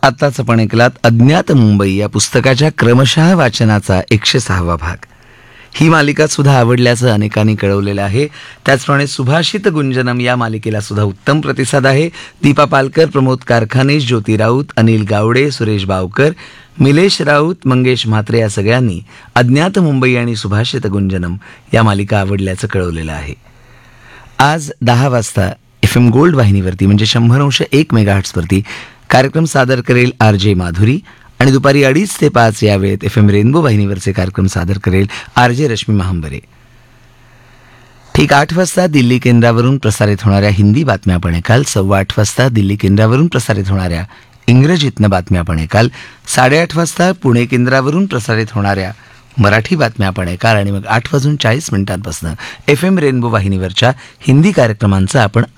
आताच आपण ऐकलात अज्ञात मुंबई या पुस्तकाच्या क्रमशः वाचनाचा 106वा भाग. ही मालिका सुद्धा आवडल्याचं अनेकांनी कळवलेलं आहे. त्याचप्रमाणे सुभाषित गुंजनम या मालिकेला सुद्धा उत्तम प्रतिसाद आहे. दीपा पालकर, प्रमोद कारखाने, ज्योती राऊत, अनिल गावडे, सुरेश बावकर, मिलेश राऊत, मंगेश म्हात्रे या सगळ्यांनी अज्ञात मुंबई आणि सुभाषित गुंजनम या मालिका आवडल्याचं कळवलेलं आहे. आज 10 वाजता FM गोल्ड वाहिनीवरती म्हणजे 100.1 मेगाहर्ट्झवरती कार्यक्रम सादर करेल RJ माधुरी आणि दुपारी 2:30 ते 5 या वेळेत FM रेनबो वाहिनीवरचे कार्यक्रम सादर करेल RJ रश्मी महांबरे. ठीक 8 वाजता दिल्ली केंद्रावरून प्रसारित होणाऱ्या हिंदी बातम्या आपण ऐकाल. 8:15 वाजता दिल्ली केंद्रावरून प्रसारित होणाऱ्या इंग्रजीतनं बातम्या आपण ऐकाल. 8:30 वाजता पुणे केंद्रावरून प्रसारित होणाऱ्या मराठी बातम्या आपण ऐकाल आणि मग 8:40 पासून FM रेनबो वाहिनीवरच्या हिंदी कार्यक्रमांचा आपण